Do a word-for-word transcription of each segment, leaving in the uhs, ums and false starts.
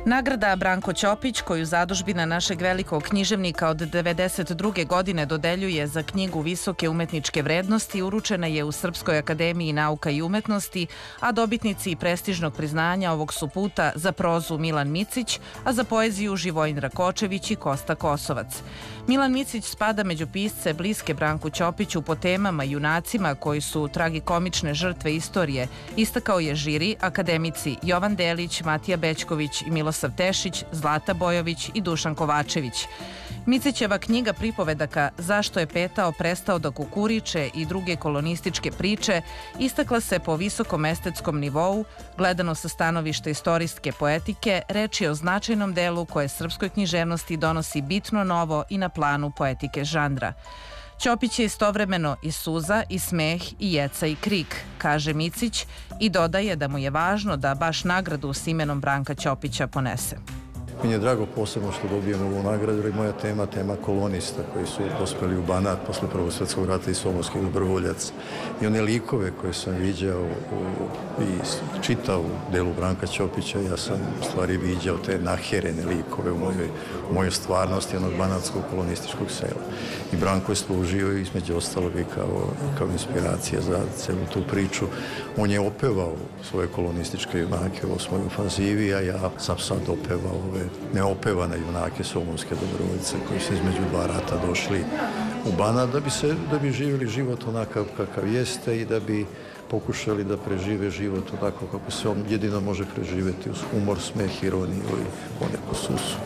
Nagrada Branko Ćopić, koju zadužbina našeg velikog književnika od devedeset druge godine dodeljuje za knjigu visoke umetničke vrednosti, uručena je u Srpskoj akademiji nauka i umetnosti, a dobitnici prestižnog priznanja ovog su puta za prozu Milan Micić, a za poeziju Živojin Rakočević i Kosta Kosovac. Milan Micić spada među pisce bliske Branku Ćopiću po temama i junacima koji su tragikomične žrtve istorije, istakao je žiri akademici Jovan Delić, Matija Bećković i Milosav Tešić, Zlata Bojović i Dušan Kovačević. Micićeva knjiga pripovedaka Zašto je Petao prestao da kukuriče i druge kolonističke priče istakla se po visokom estetskom nivou, gledano sa stanovišta istorijske poetike, reč je o značajnom delu koje srpskoj književnosti donosi bitno novo i na planu poetike žanra. Ćopić je istovremeno i suza, i smeh, i jeca, i krik, kaže Micić i dodaje da mu je važno da baš nagradu s imenom Branka Ćopića ponese. Meni je drago posebno što dobijem ovu nagradu, jer je moja tema tema kolonista koji su dospeli u Banat posle Prvog svjetskog rata i Somorski dobrovoljac. I one likove koje sam viđao u, i čitao u delu Branka Ćopića, ja sam u stvari viđao te naherene likove u mojoj, u mojoj stvarnosti onog banatskog kolonističkog sela. I Branko je služio između ostalog i kao, kao inspiracija za celu tu priču. On je opevao svoje kolonističke junake u osmoj ofanzivi, a ja sam sad opevao ove neopevane junake Somonske dobrovoljce koji su između dva rata došli u Banat da bi se, da bi živjeli život onakav kakav jeste i da bi pokušali da prežive život onako kako se on jedino može preživjeti uz humor, smeh, ironiju i poneku susu.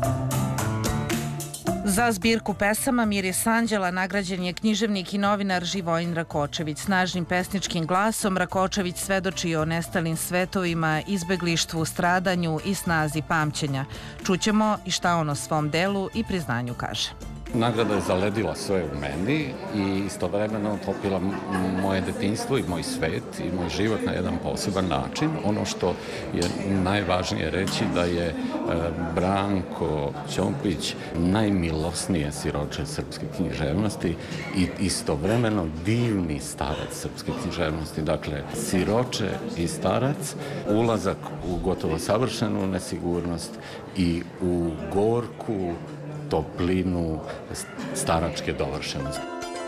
Za zbirku pesama Miris anđela nagrađen je književnik i novinar Živojin Rakočević. Snažnim pesničkim glasom Rakočević svedoči o nestalim svetovima, izbeglištvu, stradanju i snazi pamćenja. Čućemo i šta on o svom delu i priznanju kaže. Nagrada je zaledila sve u meni i istovremeno utopila moje detinjstvo i moj svet i moj život na jedan poseban način. Ono što je najvažnije reći da je Branko Ćopić najmilosnije siroče srpske književnosti i istovremeno divni starac srpske književnosti. Dakle, siroče i starac, ulazak u gotovo savršenu nesigurnost i u gorku toplinu staračke dovršenosti.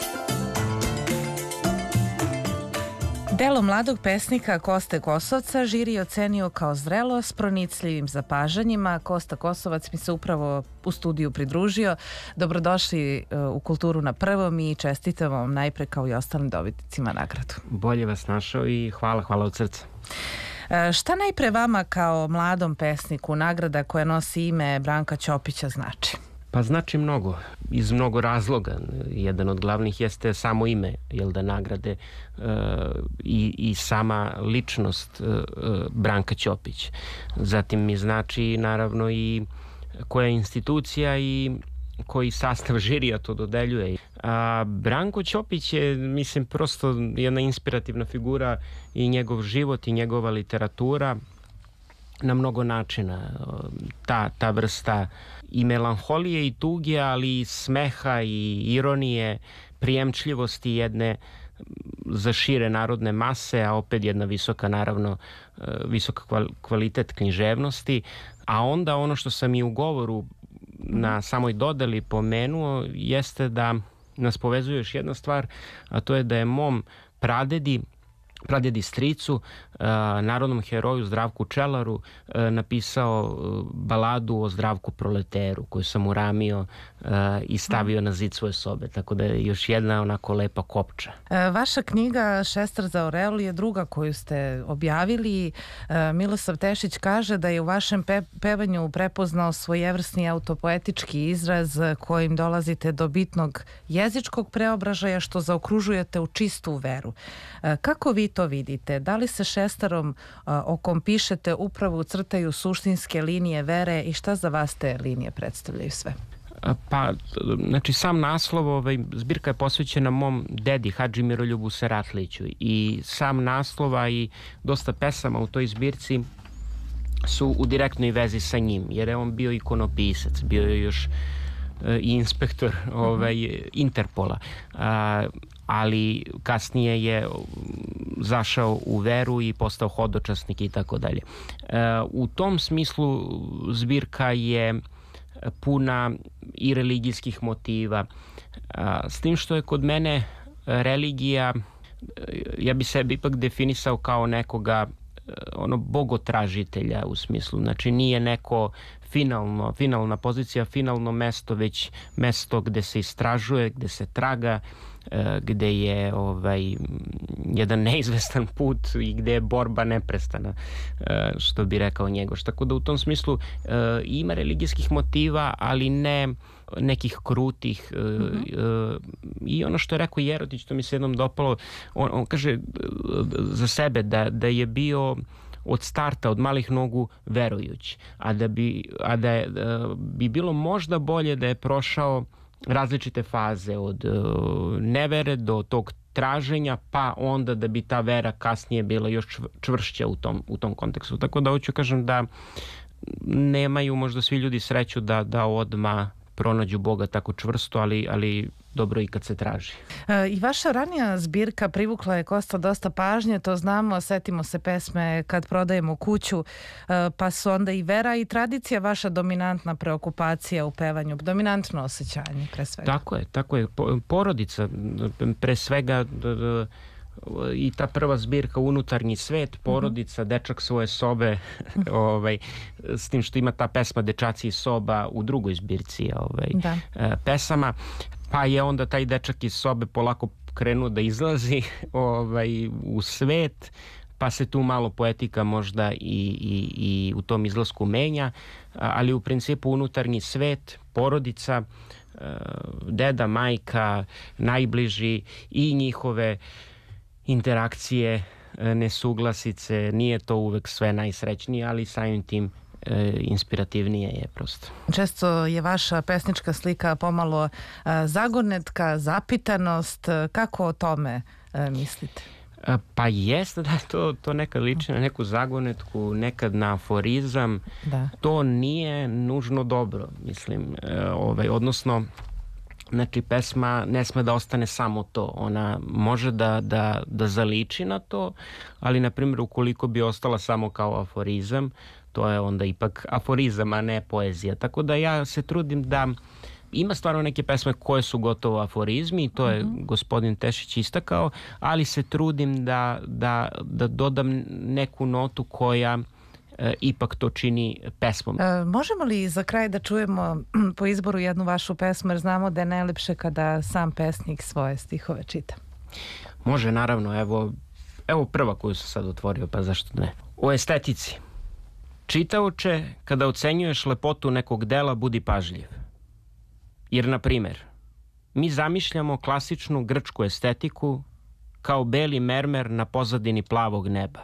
Delo mladog pesnika Koste Kosovca žiri je ocenio kao zrelo s pronicljivim zapažanjima. Kosta Kosovac mi se upravo u studiju pridružio. Dobrodošli u Kulturu na prvom i čestitam vam najpre kao i ostalim dobitnicima nagradu. Bolje vas našao i hvala, hvala od srca. Šta najpre vama kao mladom pesniku nagrada koja nosi ime Branka Ćopića znači? Pa znači mnogo, iz mnogo razloga. Jedan od glavnih jeste samo ime, jel da, nagrade e, i, i sama ličnost e, Branka Ćopić. Zatim mi znači naravno i koja institucija i koji sastav žirija to dodeljuje. A Branko Ćopić je, mislim, prosto jedna inspirativna figura i njegov život i njegova literatura na mnogo načina. Ta, ta vrsta i melanholije i tuge, ali i smeha i ironije, prijemčljivosti jedne za šire narodne mase, a opet jedna visoka, naravno, visoka kvalitet književnosti. A onda ono što sam i u govoru na samoj dodeli pomenuo jeste da nas povezuje još jedna stvar, a to je da je mom pradedi pradedi stricu, uh, narodnom heroju Zdravku Čelaru, uh, napisao uh, baladu o Zdravku Proleteru koju sam uramio uh, i stavio na zid svoje sobe, tako da je još jedna onako lepa kopča. E, vaša knjiga Šestar za Oreol je druga koju ste objavili. E, Milosav Tešić kaže da je u vašem pe pevanju prepoznao svojevrsni autopoetički izraz kojim dolazite do bitnog jezičkog preobražaja što zaokružujete u čistu veru. E, kako vi to vidite? Da li se šestarom a, o kom pišete upravo ucrtaju suštinske linije vere i šta za vas te linije predstavljaju sve? Pa, znači sam naslov, ovaj, zbirka je posvećena mom dedi Hadži Miroljubu Seratliću i sam naslova i dosta pesama u toj zbirci su u direktnoj vezi sa njim, jer je on bio ikonopisac, bio je još i inspektor ovaj, Interpola. A, ali kasnije je zašao u veru i postao hodočasnik i tako dalje. U tom smislu zbirka je puna i religijskih motiva, s tim što je kod mene religija, ja bi sebe ipak definisao kao nekoga ono bogotražitelja u smislu, znači nije neko finalno, finalna pozicija, finalno mesto, već mesto gde se istražuje, gde se traga, gde je ovaj, jedan neizvestan put i gde je borba neprestana, što bi rekao Njegoš. Tako da u tom smislu ima religijskih motiva, ali ne nekih krutih. Mm-hmm. I ono što je rekao Jerotić, to mi se jednom dopalo, on, on kaže za sebe da, da je bio od starta, od malih nogu verujući, a da bi, a da je, bi bilo možda bolje da je prošao različite faze od nevere do tog traženja, pa onda da bi ta vera kasnije bila još čvršća u tom, u tom kontekstu. Tako da hoću kažem da nemaju možda svi ljudi sreću da, da odma pronađu Boga tako čvrsto, ali, ali dobro i kad se traži. E, I vaša ranija zbirka privukla je Kosta dosta pažnje, to znamo, setimo se pesme Kad prodajemo kuću, e, pa su onda i vera i tradicija vaša dominantna preokupacija u pevanju, dominantno osjećanje pre svega. Tako je, tako je. Porodica pre svega, i ta prva zbirka Unutarnji svet, porodica, mm-hmm. dečak svoje sobe, ovaj, s tim što ima ta pesma Dečaci iz soba u drugoj zbirci ovaj, da. pesama, pa je onda taj dečak iz sobe polako krenuo da izlazi ovaj, u svet, pa se tu malo poetika možda i, i, i u tom izlasku menja, ali u principu unutarnji svet, porodica, deda, majka, najbliži i njihove interakcije, nesuglasice, nije to uvek sve najsrećnije, ali samim tim e, inspirativnije je prosto. Često je vaša pesnička slika pomalo a, zagonetka, zapitanost. Kako o tome a, mislite? Pa jeste da to, to nekad liči na neku zagonetku, nekad na aforizam. Da. To nije nužno dobro, mislim. E, ovaj, odnosno, znači, pesma ne sme da ostane samo to. Ona može da, da, da zaliči na to, ali, na primjer, ukoliko bi ostala samo kao aforizam, to je onda ipak aforizam, a ne poezija. Tako da ja se trudim da ima stvarno neke pesme koje su gotovo aforizmi i to je mm-hmm. gospodin Tešić istakao, ali se trudim da, da, da dodam neku notu koja E, ipak to čini pesmom. E, možemo li za kraj da čujemo po izboru jednu vašu pesmu, jer znamo da je najlepše kada sam pesnik svoje stihove čita? Može, naravno. Evo, evo prva koju sam sad otvorio, pa zašto ne. O estetici. Čitaoče, kada ocenjuješ lepotu nekog dela, budi pažljiv. Jer, na primer, mi zamišljamo klasičnu grčku estetiku kao beli mermer na pozadini plavog neba.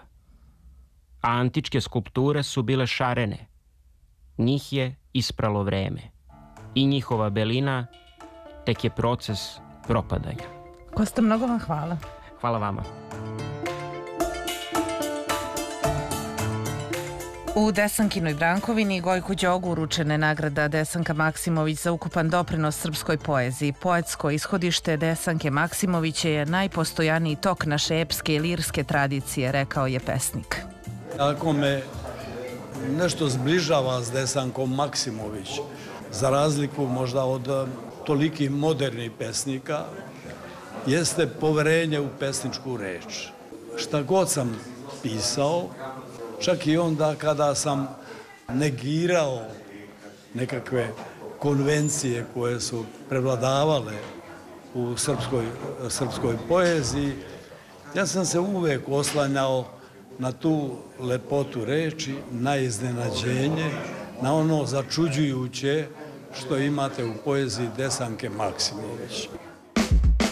A antičke skulpture su bile šarene. Njih je ispralo vreme. I njihova belina tek je proces propadanja. Kosta, mnogo vam hvala. Hvala vama. U Desankinoj Brankovini Gojku Đogu uručena je nagrada Desanka Maksimović za ukupan doprinos srpskoj poeziji. Poetsko ishodište Desanke Maksimović je najpostojaniji tok naše epske i lirske tradicije, rekao je pesnik. Ako me nešto zbližava s Desankom Maksimović, za razliku možda od tolikih modernih pesnika, jeste poverenje u pesničku reč. Šta god sam pisao, čak i onda kada sam negirao nekakve konvencije koje su prevladavale u srpskoj, srpskoj poeziji, ja sam se uvek oslanjao na tu lepotu reči, na iznenađenje, na ono začuđujuće što imate u poeziji Desanke Maksimović.